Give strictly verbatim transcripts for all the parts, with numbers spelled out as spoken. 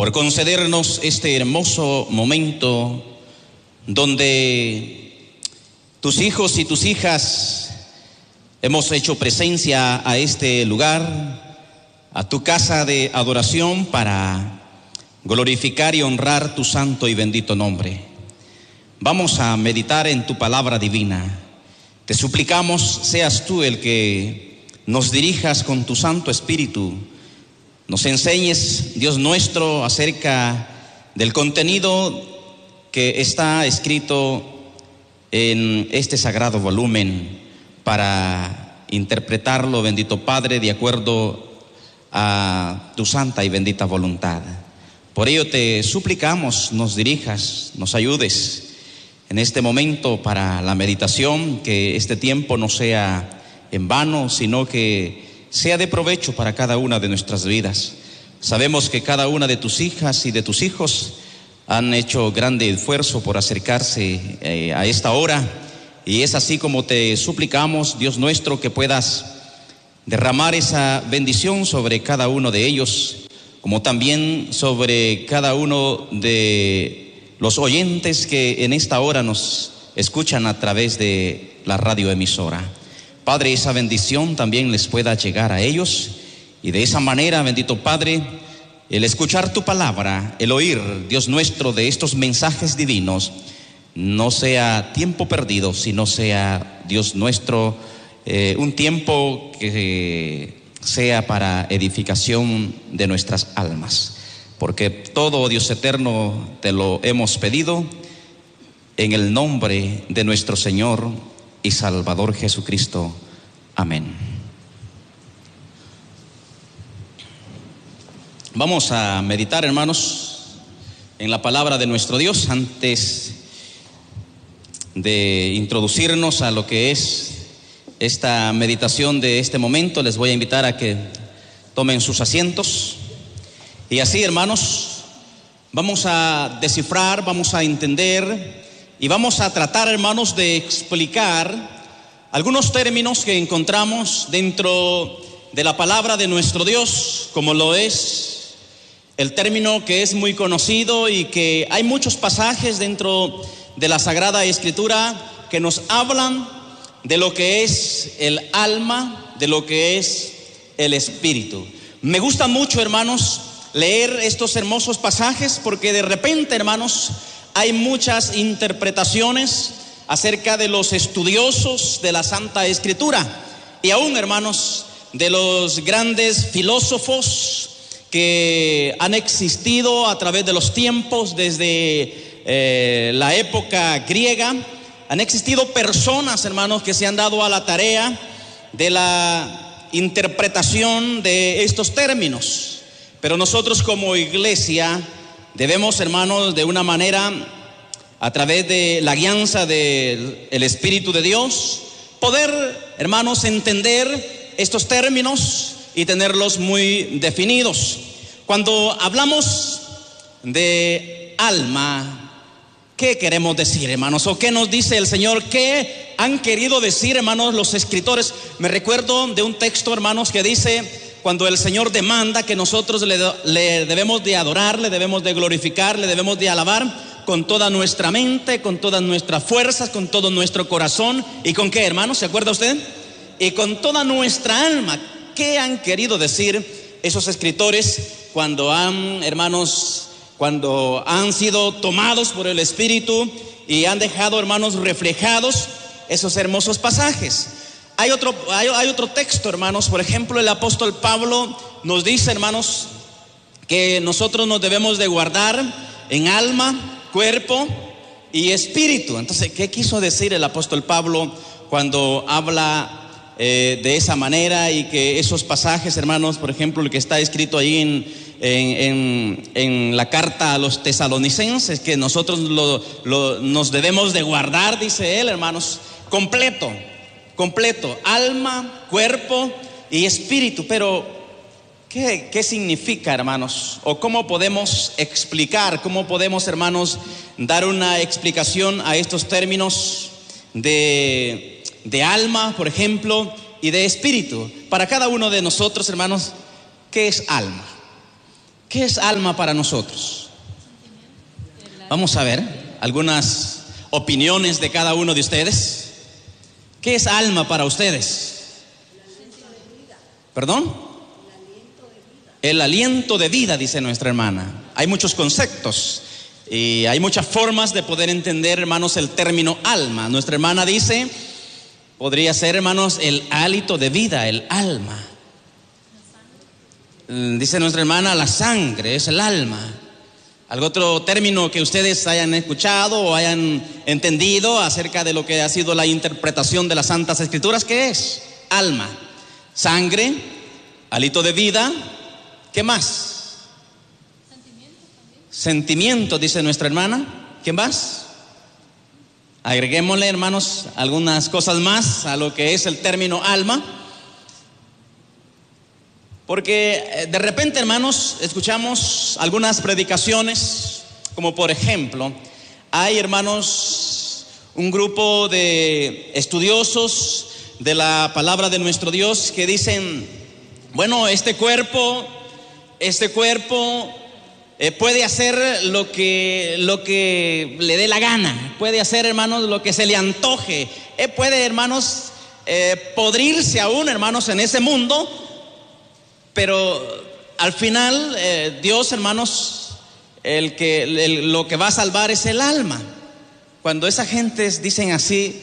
por concedernos este hermoso momento donde tus hijos y tus hijas hemos hecho presencia a este lugar, a tu casa de adoración, para glorificar y honrar tu santo y bendito nombre. Vamos a meditar en tu palabra divina. Te suplicamos seas tú el que nos dirijas con tu Santo Espíritu, nos enseñes, Dios nuestro, acerca del contenido que está escrito en este sagrado volumen, para interpretarlo, bendito Padre, de acuerdo a tu santa y bendita voluntad. Por ello te suplicamos, nos dirijas, nos ayudes en este momento para la meditación, que este tiempo no sea en vano, sino que sea de provecho para cada una de nuestras vidas. Sabemos que cada una de tus hijas y de tus hijos han hecho grande esfuerzo por acercarse eh, a esta hora, y es así como te suplicamos, Dios nuestro, que puedas derramar esa bendición sobre cada uno de ellos, como también sobre cada uno de los oyentes que en esta hora nos escuchan a través de la radioemisora. Padre, esa bendición también les pueda llegar a ellos, y de esa manera, bendito Padre, el escuchar tu palabra, el oír, Dios nuestro, de estos mensajes divinos, no sea tiempo perdido, sino sea, Dios nuestro, eh, un tiempo que sea para edificación de nuestras almas. Porque todo, Dios eterno, te lo hemos pedido en el nombre de nuestro Señor y Salvador Jesucristo. Amén. Vamos a meditar, hermanos, en la palabra de nuestro Dios. Antes de introducirnos a lo que es esta meditación de este momento, les voy a invitar a que tomen sus asientos. Y así, hermanos, vamos a descifrar, vamos a entender y vamos a tratar, hermanos, de explicar algunos términos que encontramos dentro de la palabra de nuestro Dios, como lo es el término que es muy conocido y que hay muchos pasajes dentro de la Sagrada Escritura que nos hablan de lo que es el alma, de lo que es el espíritu. Me gusta mucho, hermanos, leer estos hermosos pasajes, porque de repente, hermanos, hay muchas interpretaciones acerca de los estudiosos de la Santa Escritura, y aún, hermanos, de los grandes filósofos que han existido a través de los tiempos, desde eh, la época griega. Han existido personas, hermanos, que se han dado a la tarea de la interpretación de estos términos. Pero nosotros como iglesia debemos, hermanos, de una manera, a través de la guianza del Espíritu de Dios, poder, hermanos, entender estos términos y tenerlos muy definidos. Cuando hablamos de alma, ¿qué queremos decir, hermanos? ¿O qué nos dice el Señor? ¿Qué han querido decir, hermanos, los escritores? Me recuerdo de un texto, hermanos, que dice: cuando el Señor demanda que nosotros le, le debemos de adorar, le debemos de glorificar, le debemos de alabar con toda nuestra mente, con todas nuestras fuerzas, con todo nuestro corazón. ¿Y con qué, hermanos? ¿Se acuerda usted? Y con toda nuestra alma. ¿Qué han querido decir esos escritores cuando han, hermanos, cuando han sido tomados por el Espíritu y han dejado, hermanos, reflejados esos hermosos pasajes? Hay otro, hay, hay otro texto, hermanos. Por ejemplo, el apóstol Pablo nos dice, hermanos, que nosotros nos debemos de guardar en alma, cuerpo y espíritu. Entonces, ¿qué quiso decir el apóstol Pablo cuando habla eh, de esa manera? Y que esos pasajes, hermanos, por ejemplo, el que está escrito ahí en, en, en, en la carta a los tesalonicenses, que nosotros lo, lo, nos debemos de guardar, dice él, hermanos, completo. Completo, alma, cuerpo y espíritu. Pero ¿qué, qué significa, hermanos? ¿O cómo podemos explicar, cómo podemos, hermanos, dar una explicación a estos términos de, de alma, por ejemplo, y de espíritu? Para cada uno de nosotros, hermanos, ¿qué es alma? ¿qué es alma para nosotros? Vamos a ver algunas opiniones de cada uno de ustedes. ¿Qué es alma para ustedes? ¿Perdón? El aliento de vida, dice nuestra hermana. Hay muchos conceptos y hay muchas formas de poder entender, hermanos, el término alma. Nuestra hermana dice, podría ser, hermanos, el hálito de vida, el alma. Dice nuestra hermana, la sangre es el alma. ¿Algún otro término que ustedes hayan escuchado o hayan entendido acerca de lo que ha sido la interpretación de las Santas Escrituras? ¿Qué es? Alma, sangre, hálito de vida. ¿Qué más? Sentimiento también. Sentimiento, dice nuestra hermana. ¿Qué más? Agreguémosle, hermanos, algunas cosas más a lo que es el término alma. Porque de repente, hermanos, escuchamos algunas predicaciones, como por ejemplo, hay, hermanos, un grupo de estudiosos de la palabra de nuestro Dios que dicen, bueno, este cuerpo, este cuerpo eh, puede hacer lo que, lo que le dé la gana, puede hacer, hermanos, lo que se le antoje, eh, puede, hermanos, eh, podrirse aún, hermanos, en ese mundo. Pero al final, eh, Dios, hermanos, el que, el, lo que va a salvar es el alma. Cuando esas gentes dicen así,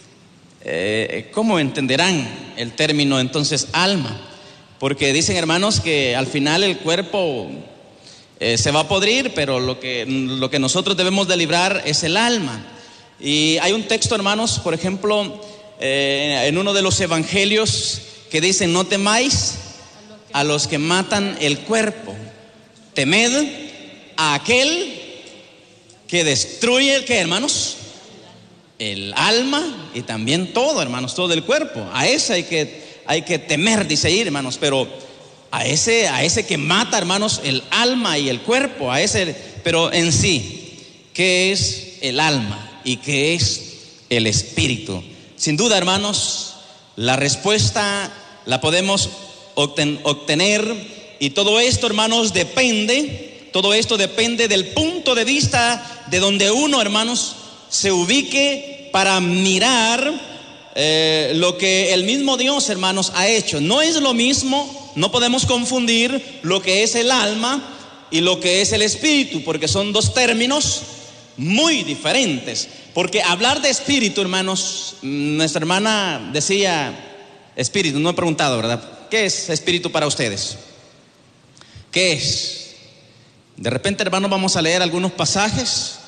eh, ¿cómo entenderán el término entonces alma? Porque dicen, hermanos, que al final el cuerpo eh, se va a podrir, pero lo que, lo que nosotros debemos de librar es el alma. Y hay un texto, hermanos, por ejemplo, eh, en uno de los evangelios que dicen, no temáis a los que matan el cuerpo, temed a aquel que destruye, ¿qué, hermanos? El alma y también todo, hermanos, todo el cuerpo. A ese hay que, hay que temer, dice ahí, hermanos, pero a ese, a ese que mata, hermanos, el alma y el cuerpo, a ese, pero en sí, ¿qué es el alma y qué es el espíritu? Sin duda, hermanos, la respuesta la podemos obtener, y todo esto, hermanos, depende, todo esto depende del punto de vista de donde uno, hermanos, se ubique para mirar eh, lo que el mismo Dios, hermanos, ha hecho. No es lo mismo, no podemos confundir lo que es el alma y lo que es el espíritu, porque son dos términos muy diferentes. Porque hablar de espíritu, hermanos, nuestra hermana decía espíritu, no he preguntado, ¿verdad? ¿Qué es espíritu para ustedes? ¿Qué es? De repente, hermanos, vamos a leer algunos pasajes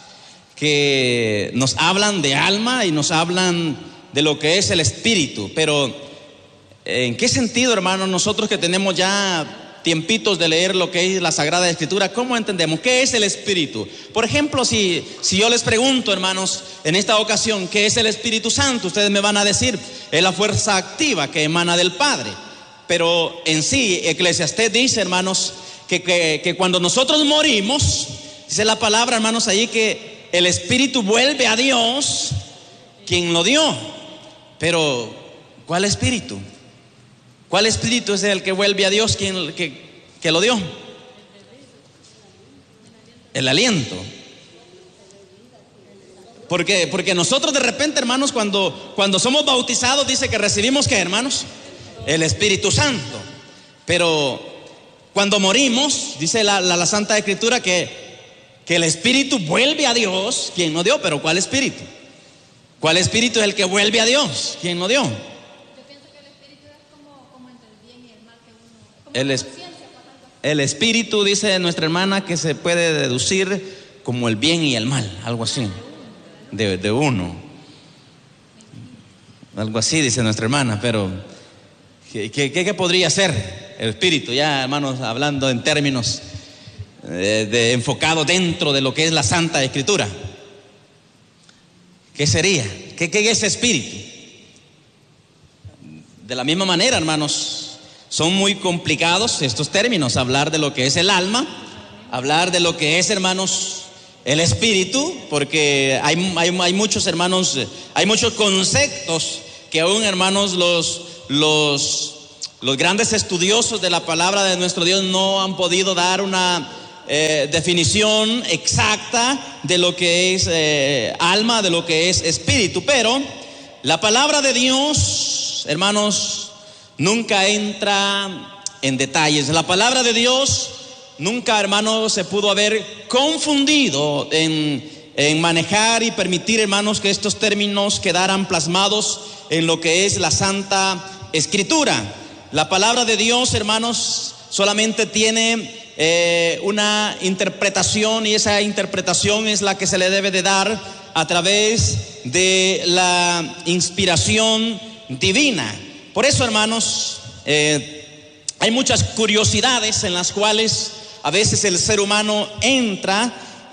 que nos hablan de alma y nos hablan de lo que es el espíritu. Pero ¿en qué sentido, hermanos, nosotros que tenemos ya tiempitos de leer lo que es la Sagrada Escritura, cómo entendemos? ¿Qué es el espíritu? Por ejemplo, si, si yo les pregunto, hermanos, en esta ocasión, ¿qué es el Espíritu Santo? Ustedes me van a decir, es la fuerza activa que emana del Padre. Pero en sí, Eclesiastés dice, hermanos, que, que, que cuando nosotros morimos, dice la palabra, hermanos, allí que el espíritu vuelve a Dios, quien lo dio. Pero, ¿cuál espíritu? ¿Cuál espíritu es el que vuelve a Dios, quien que, que lo dio? El aliento. Porque, porque nosotros de repente, hermanos, cuando, cuando somos bautizados, dice que recibimos, ¿qué, hermanos? El Espíritu Santo. Pero cuando morimos, dice la, la, la Santa Escritura que, que el Espíritu vuelve a Dios, quien lo dio. Pero ¿cuál Espíritu? ¿Cuál Espíritu es el que vuelve a Dios? ¿Quién lo dio? Yo pienso que el Espíritu es como, como entre el bien y el mal que uno, como el, es, el Espíritu, dice nuestra hermana, que se puede deducir como el bien y el mal, algo así, de, de uno. Algo así dice nuestra hermana, pero ¿Qué, qué, qué podría ser el espíritu? Ya, hermanos, hablando en términos de, de enfocado dentro de lo que es la Santa Escritura. ¿Qué sería? ¿Qué, qué es espíritu? De la misma manera, hermanos, son muy complicados estos términos. Hablar de lo que es el alma, hablar de lo que es, hermanos, el espíritu, porque hay, hay, hay muchos, hermanos, hay muchos conceptos que aún, hermanos, los Los, los grandes estudiosos de la palabra de nuestro Dios no han podido dar una, eh, definición exacta de lo que es eh, alma, de lo que es espíritu, pero la palabra de Dios, hermanos, nunca entra en detalles. La palabra de Dios nunca, hermanos, se pudo haber confundido en, en manejar y permitir, hermanos, que estos términos quedaran plasmados en lo que es la Santa Escritura. La palabra de Dios, hermanos, solamente tiene eh, una interpretación, y esa interpretación es la que se le debe de dar a través de la inspiración divina. Por eso, hermanos, eh, hay muchas curiosidades en las cuales a veces el ser humano entra,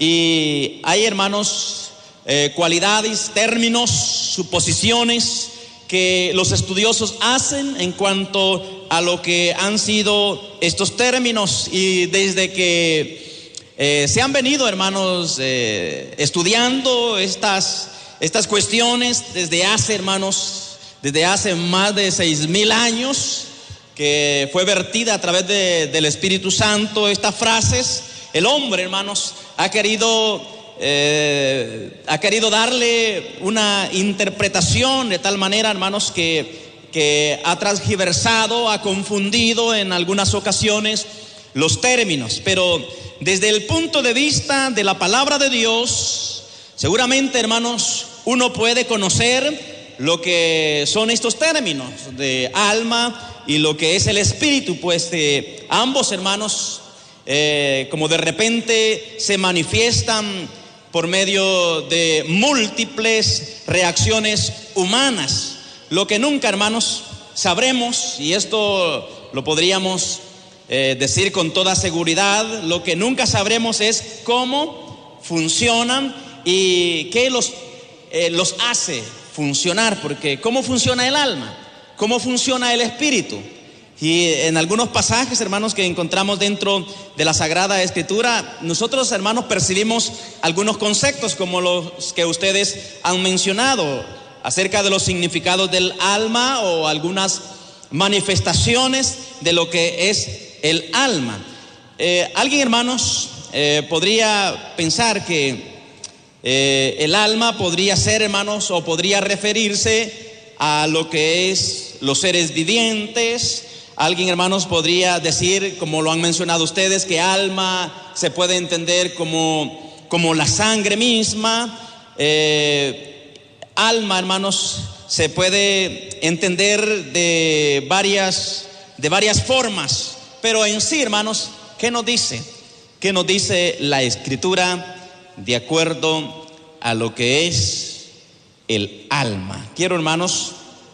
y hay, hermanos, eh, cualidades, términos, suposiciones que los estudiosos hacen en cuanto a lo que han sido estos términos. Y desde que eh, se han venido, hermanos, eh, estudiando estas, estas cuestiones desde hace, hermanos, desde hace más de seis mil años, que fue vertida a través de, del Espíritu Santo estas frases, el hombre, hermanos, ha querido Eh, ha querido darle una interpretación de tal manera, hermanos, que, que ha transgiversado, ha confundido en algunas ocasiones los términos. Pero desde el punto de vista de la palabra de Dios, seguramente, hermanos, uno puede conocer lo que son estos términos de alma y lo que es el espíritu, pues eh, ambos, hermanos, eh, como de repente se manifiestan por medio de múltiples reacciones humanas. Lo que nunca, hermanos, sabremos, y esto lo podríamos eh, decir con toda seguridad, lo que nunca sabremos es cómo funcionan y qué los, eh, los hace funcionar, porque cómo funciona el alma, cómo funciona el espíritu. Y en algunos pasajes, hermanos, que encontramos dentro de la Sagrada Escritura, nosotros, hermanos, percibimos algunos conceptos como los que ustedes han mencionado acerca de los significados del alma, o algunas manifestaciones de lo que es el alma. Eh, alguien, hermanos, eh, podría pensar que eh, el alma podría ser, hermanos, o podría referirse a lo que es los seres vivientes. Alguien, hermanos, podría decir, como lo han mencionado ustedes, que alma se puede entender como, como la sangre misma. Eh, alma, hermanos, se puede entender de varias, de varias formas. Pero en sí, hermanos, ¿qué nos dice? ¿Qué nos dice la Escritura de acuerdo a lo que es el alma? Quiero, hermanos,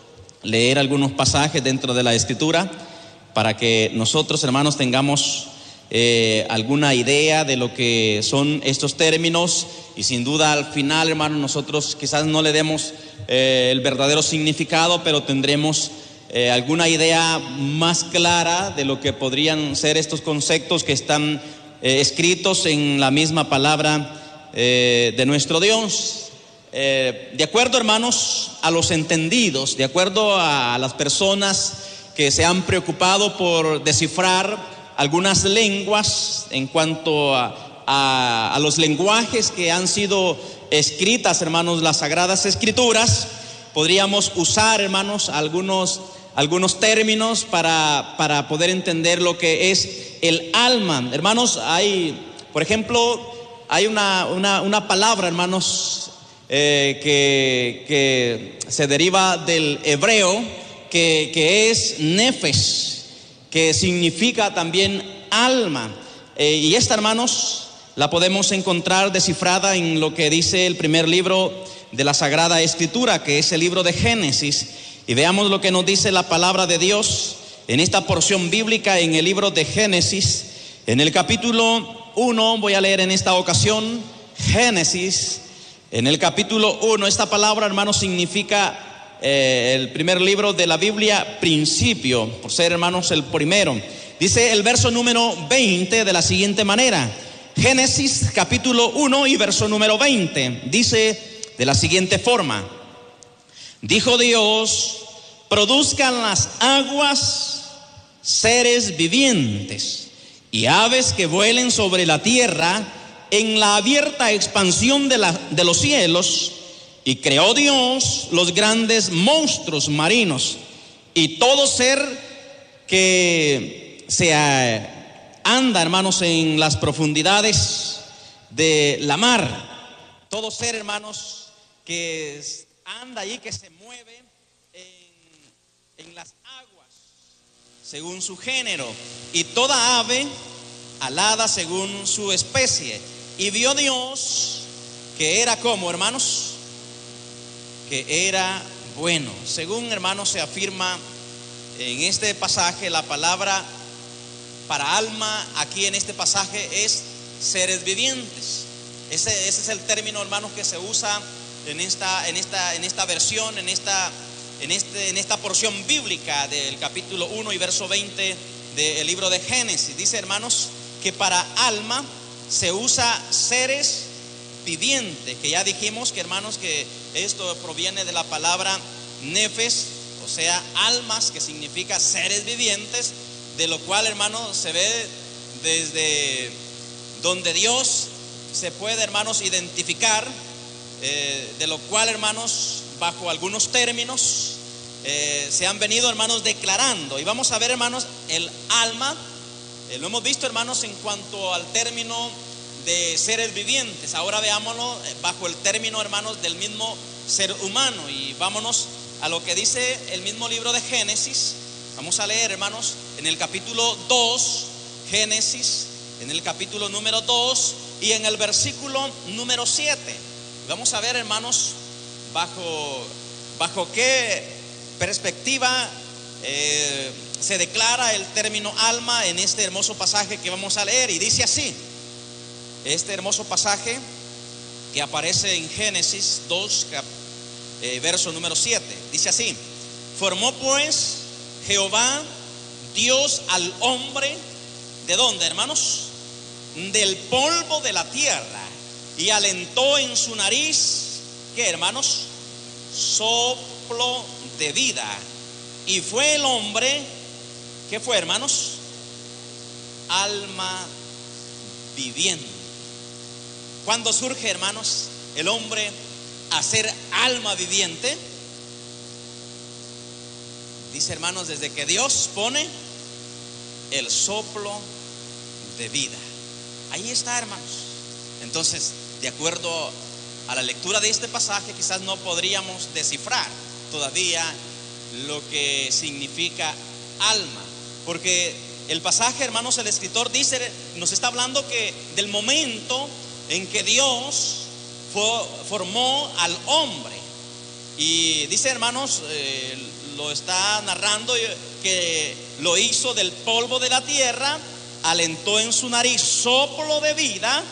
leer algunos pasajes dentro de la Escritura para que nosotros, hermanos, tengamos eh, alguna idea de lo que son estos términos, y sin duda al final, hermanos, nosotros quizás no le demos eh, el verdadero significado, pero tendremos eh, alguna idea más clara de lo que podrían ser estos conceptos que están eh, escritos en la misma palabra eh, de nuestro Dios. Eh, de acuerdo, hermanos, a los entendidos, de acuerdo a las personas que se han preocupado por descifrar algunas lenguas en cuanto a, a, a los lenguajes que han sido escritas, hermanos, las Sagradas Escrituras, podríamos usar, hermanos, algunos, algunos términos para, para poder entender lo que es el alma. Hermanos, hay, por ejemplo, hay una, una, una palabra, hermanos, eh, que, que se deriva del hebreo, Que, que es nefesh, que significa también alma. Eh, y esta, hermanos, la podemos encontrar descifrada en lo que dice el primer libro de la Sagrada Escritura, que es el libro de Génesis. Y veamos lo que nos dice la palabra de Dios en esta porción bíblica, en el libro de Génesis, en el capítulo uno. Voy a leer en esta ocasión Génesis, en el capítulo uno. Esta palabra, hermanos, significa Eh, el primer libro de la Biblia, principio, por ser, hermanos, el primero. Dice el verso número veinte de la siguiente manera. Génesis capítulo uno y verso número veinte. Dice de la siguiente forma: dijo Dios, produzcan las aguas seres vivientes, y aves que vuelen sobre la tierra en la abierta expansión de, la, de los cielos. Y creó Dios los grandes monstruos marinos y todo ser que se anda, hermanos, en las profundidades de la mar. Todo ser, hermanos, que anda allí, que se mueve en, en las aguas según su género, y toda ave alada según su especie. Y vio Dios que era como, hermanos, que era bueno. Según, hermanos, se afirma en este pasaje, la palabra para alma aquí en este pasaje es seres vivientes. Ese, ese es el término, hermanos, que se usa en esta, en esta, en esta versión, en esta, en este, en esta porción bíblica del capítulo uno y verso veinte del libro de Génesis. Dice, hermanos, que para alma se usa seres vivientes, que ya dijimos que, hermanos, que esto proviene de la palabra nefes, o sea, almas, que significa seres vivientes, de lo cual, hermanos, se ve desde donde Dios se puede, hermanos, identificar, eh, de lo cual, hermanos, bajo algunos términos eh, se han venido, hermanos, declarando. Y vamos a ver, hermanos, el alma, eh, lo hemos visto, hermanos, en cuanto al término de seres vivientes. Ahora veámoslo bajo el término, hermanos, del mismo ser humano, y vámonos a lo que dice el mismo libro de Génesis. Vamos a leer, hermanos, en el capítulo dos, Génesis, en el capítulo número dos y en el versículo número siete. Vamos a ver, hermanos, bajo, bajo qué perspectiva eh, se declara el término alma en este hermoso pasaje que vamos a leer. Y dice así, este hermoso pasaje que aparece en Génesis dos, eh, verso número siete, dice así: formó pues Jehová Dios al hombre, ¿de dónde, hermanos? Del polvo de la tierra, y alentó en su nariz, ¿qué, hermanos? Soplo de vida, y fue el hombre, ¿qué fue, hermanos? Alma viviente. ¿Cuándo surge, hermanos, el hombre a ser alma viviente? Dice, hermanos, desde que Dios pone el soplo de vida. Ahí está, hermanos. Entonces, de acuerdo a la lectura de este pasaje, quizás no podríamos descifrar todavía lo que significa alma, porque el pasaje, hermanos, el escritor dice, nos está hablando que del momento en que Dios formó al hombre, y dice, hermanos, eh, lo está narrando, que lo hizo del polvo de la tierra, alentó en su nariz soplo de vida,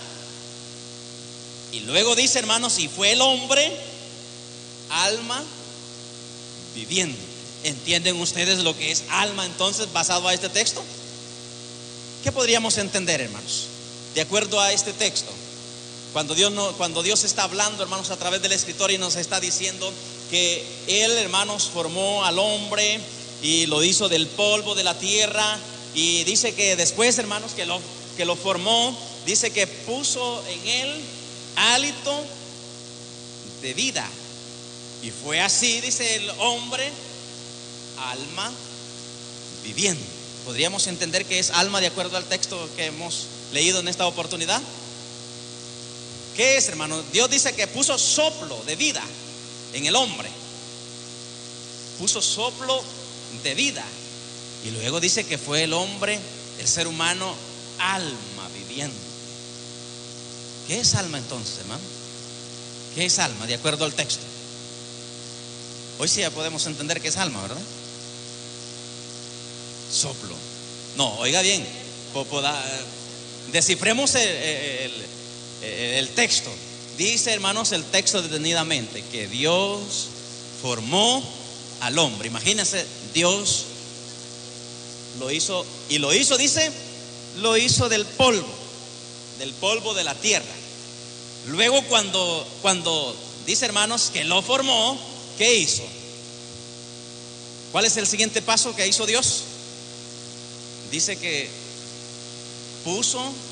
y luego dice, hermanos, y fue el hombre alma viviente. ¿Entienden ustedes lo que es alma entonces, basado a este texto? ¿Qué podríamos entender, hermanos, de acuerdo a este texto? Cuando Dios, no, cuando Dios está hablando, hermanos, a través del escritor, y nos está diciendo que Él, hermanos, formó al hombre y lo hizo del polvo de la tierra, y dice que después, hermanos, que lo, que lo formó, dice que puso en él hálito de vida, y fue así, dice, el hombre alma viviente. ¿Podríamos entender que es alma de acuerdo al texto que hemos leído en esta oportunidad? ¿Qué es, hermano? Dios dice que puso soplo de vida en el hombre, puso soplo de vida, y luego dice que fue el hombre, el ser humano, alma viviente. ¿Qué es alma entonces, hermano? ¿Qué es alma de acuerdo al texto? Hoy sí ya podemos entender qué es alma, ¿verdad? Soplo. No, oiga bien, descifremos el, el, el texto. Dice, hermanos, el texto detenidamente que Dios formó al hombre. Imagínense, Dios lo hizo, y lo hizo, dice, lo hizo del polvo, del polvo de la tierra. Luego cuando, cuando dice, hermanos, que lo formó, ¿qué hizo? ¿Cuál es el siguiente paso que hizo Dios? Dice que propuso